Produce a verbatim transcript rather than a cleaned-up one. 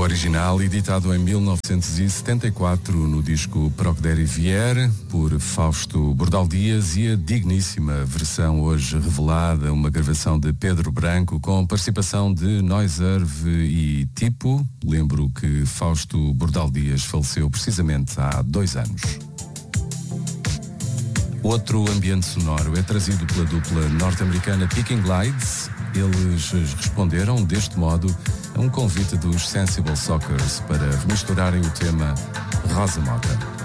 original, editado em mil novecentos e setenta e quatro no disco Procder e Vier, por Fausto Bordal Dias, e a digníssima versão hoje revelada, uma gravação de Pedro Branco com participação de Noiserve e Tipo. Lembro que Fausto Bordal Dias faleceu precisamente há dois anos. Outro ambiente sonoro é trazido pela dupla norte-americana Picking Glides. Eles responderam deste modo a um convite dos Sensible Sockers para remisturarem o tema Rosa Mota.